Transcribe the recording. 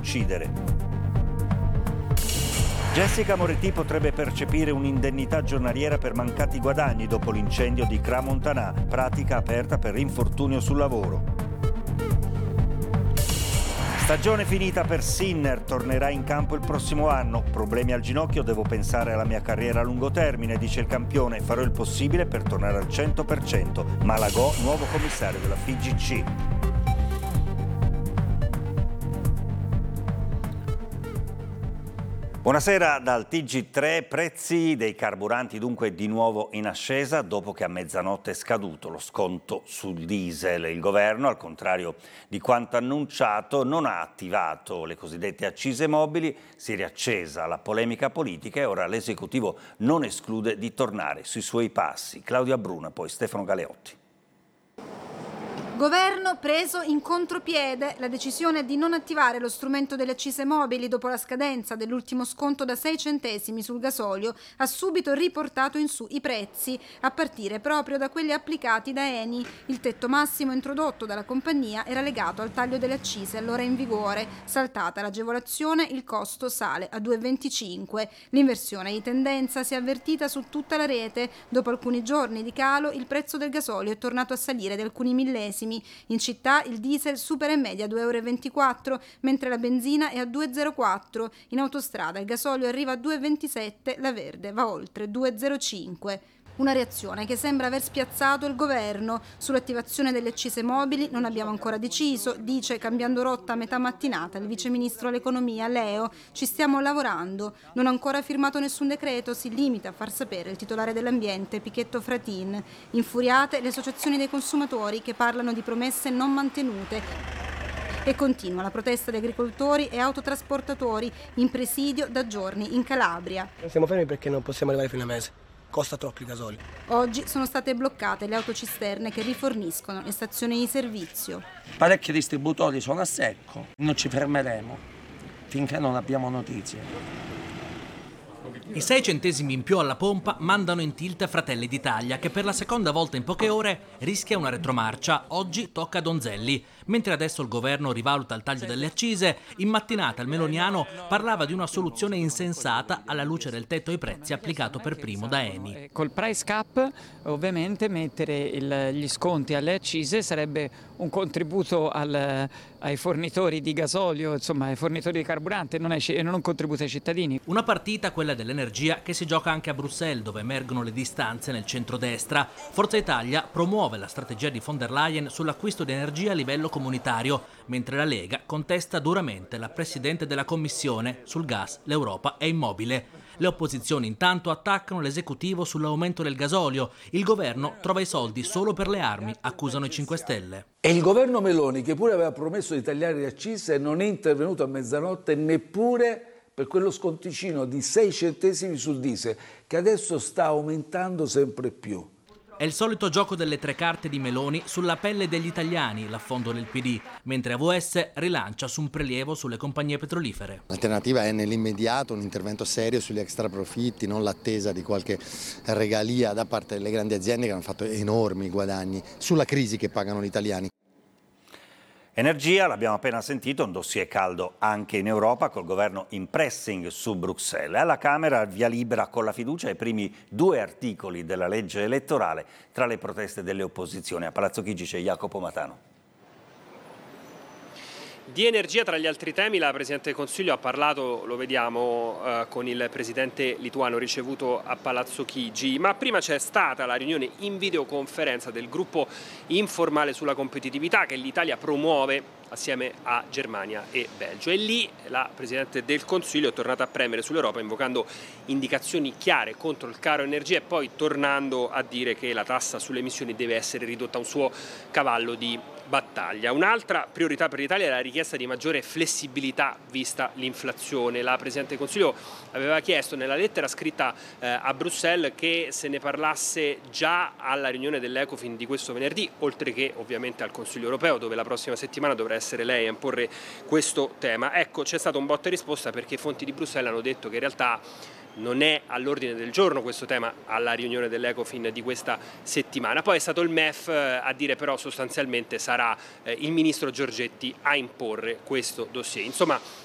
uccidere. Jessica Moretti potrebbe percepire un'indennità giornaliera per mancati guadagni dopo l'incendio di Crans-Montana, pratica aperta per infortunio sul lavoro. Stagione finita per Sinner, tornerà in campo il prossimo anno. Problemi al ginocchio, devo pensare alla mia carriera a lungo termine, dice il campione. Farò il possibile per tornare al 100%. Malagò, nuovo commissario della FIGC. Buonasera dal TG3, prezzi dei carburanti dunque di nuovo in ascesa dopo che a mezzanotte è scaduto lo sconto sul diesel. Il governo, al contrario di quanto annunciato, non ha attivato le cosiddette accise mobili, si è riaccesa la polemica politica e ora l'esecutivo non esclude di tornare sui suoi passi. Claudia Bruna, poi Stefano Galeotti. Governo preso in contropiede. La decisione di non attivare lo strumento delle accise mobili dopo la scadenza dell'ultimo sconto da 6 centesimi sul gasolio ha subito riportato in su i prezzi, a partire proprio da quelli applicati da Eni. Il tetto massimo introdotto dalla compagnia era legato al taglio delle accise allora in vigore. Saltata l'agevolazione, il costo sale a 2,25. L'inversione di tendenza si è avvertita su tutta la rete. Dopo alcuni giorni di calo, il prezzo del gasolio è tornato a salire di alcuni millesimi. In città il diesel supera in media 2,24 €, mentre la benzina è a 2,04. In autostrada il gasolio arriva a 2,27, la verde va oltre 2,05. Una reazione che sembra aver spiazzato il governo. Sull'attivazione delle accise mobili non abbiamo ancora deciso, dice cambiando rotta a metà mattinata il vice ministro all'economia Leo. Ci stiamo lavorando. Non ha ancora firmato nessun decreto, si limita a far sapere il titolare dell'ambiente Pichetto Fratin. Infuriate le associazioni dei consumatori che parlano di promesse non mantenute. E continua la protesta di agricoltori e autotrasportatori in presidio da giorni in Calabria. Siamo fermi perché non possiamo arrivare fino a mese. Costa troppo il gasolio. Oggi sono state bloccate le autocisterne che riforniscono le stazioni di servizio. Parecchi distributori sono a secco, non ci fermeremo finché non abbiamo notizie. I 6 centesimi in più alla pompa mandano in tilt Fratelli d'Italia, che per la seconda volta in poche ore rischia una retromarcia. Oggi tocca a Donzelli. Mentre adesso il governo rivaluta il taglio delle accise, in mattinata il meloniano parlava di una soluzione insensata alla luce del tetto ai prezzi applicato per primo da Eni. Col price cap ovviamente mettere gli sconti alle accise sarebbe un contributo ai fornitori di gasolio, insomma ai fornitori di carburante, non un contributo ai cittadini. Una partita, quella dell'energia, che si gioca anche a Bruxelles, dove emergono le distanze nel centrodestra. Forza Italia promuove la strategia di von der Leyen sull'acquisto di energia a livello comunitario, mentre la Lega contesta duramente la Presidente della Commissione sul gas. L'Europa è immobile. Le opposizioni intanto attaccano l'esecutivo sull'aumento del gasolio. Il governo trova i soldi solo per le armi, accusano i 5 Stelle. E il governo Meloni, che pure aveva promesso di tagliare le accise, non è intervenuto a mezzanotte neppure per quello sconticino di 6 centesimi sul diesel, che adesso sta aumentando sempre più. È il solito gioco delle 3 carte di Meloni sulla pelle degli italiani, l'affondo del PD, mentre AVS rilancia su un prelievo sulle compagnie petrolifere. L'alternativa è nell'immediato un intervento serio sugli extraprofitti, non l'attesa di qualche regalia da parte delle grandi aziende che hanno fatto enormi guadagni sulla crisi che pagano gli italiani. Energia, l'abbiamo appena sentito, un dossier caldo anche in Europa col governo in pressing su Bruxelles. Alla Camera via libera con la fiducia ai primi 2 articoli della legge elettorale tra le proteste delle opposizioni. A Palazzo Chigi c'è Jacopo Matano. Di energia, tra gli altri temi, la Presidente del Consiglio ha parlato, lo vediamo, con il Presidente lituano ricevuto a Palazzo Chigi, ma prima c'è stata la riunione in videoconferenza del gruppo informale sulla competitività che l'Italia promuove assieme a Germania e Belgio, e lì la Presidente del Consiglio è tornata a premere sull'Europa invocando indicazioni chiare contro il caro energia e poi tornando a dire che la tassa sulle emissioni deve essere ridotta a un suo cavallo di battaglia. Un'altra priorità per l'Italia è la richiesta di maggiore flessibilità vista l'inflazione. La Presidente del Consiglio aveva chiesto nella lettera scritta a Bruxelles che se ne parlasse già alla riunione dell'Ecofin di questo venerdì, oltre che ovviamente al Consiglio europeo, dove la prossima settimana dovrà essere lei a imporre questo tema. Ecco, c'è stato un botta e risposta perché fonti di Bruxelles hanno detto che in realtà non è all'ordine del giorno questo tema alla riunione dell'Ecofin di questa settimana. Poi è stato il MEF a dire però sostanzialmente sarà il ministro Giorgetti a imporre questo dossier. Insomma,